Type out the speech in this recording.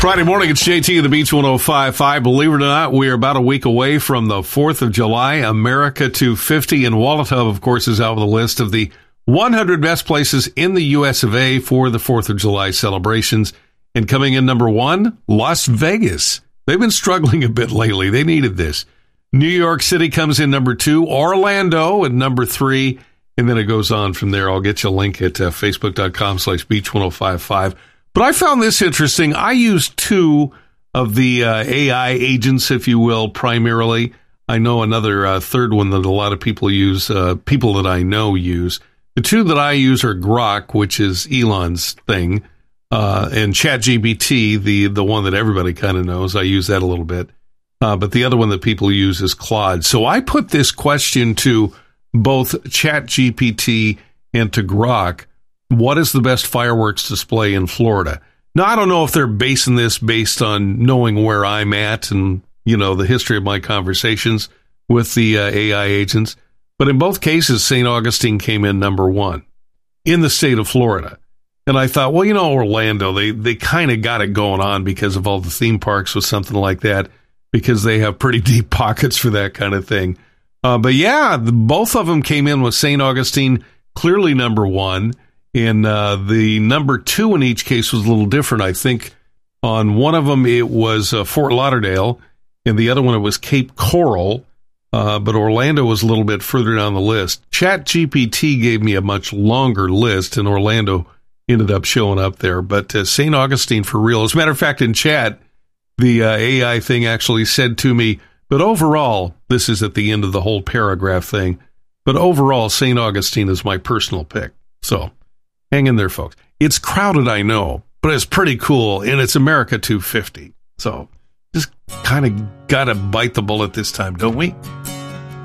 Friday morning, it's JT of the Beach 105.5. Believe it or not, we are about a week away from the 4th of July. America 250, and Wallet Hub, of course, is out with a list of the 100 best places in the U.S. of A. for the 4th of July celebrations. And coming in number 1, Las Vegas. They've been struggling a bit lately. They needed this. New York City comes in number 2, Orlando at number 3, and then it goes on from there. I'll get you a link at facebook.com/beach1055. But I found this interesting. I used 2 of the AI agents, if you will, primarily. I know another third one that a lot of people use, people that I know use. The 2 that I use are Grok, which is Elon's thing, and ChatGPT, the one that everybody kind of knows. I use that a little bit. But the other one that people use is Claude. So I put this question to both ChatGPT and to Grok. What is the best fireworks display in Florida? Now, I don't know if they're basing this based on knowing where I'm at and, you know, the history of my conversations with the AI agents. But in both cases, St. Augustine came in number 1 in the state of Florida. And I thought, well, you know, Orlando, they kind of got it going on because of all the theme parks with something like that, because they have pretty deep pockets for that kind of thing. But yeah, both of them came in with St. Augustine clearly number 1. And the number 2 in each case was a little different. I think on one of them it was Fort Lauderdale, and the other one it was Cape Coral, but Orlando was a little bit further down the list. ChatGPT gave me a much longer list, and Orlando ended up showing up there. But St. Augustine for real. As a matter of fact, in chat, the AI thing actually said to me, but overall, this is at the end of the whole paragraph thing, but overall, St. Augustine is my personal pick. So hang in there, folks. It's crowded, I know, but it's pretty cool, and it's America 250. So just kind of got to bite the bullet this time, don't we?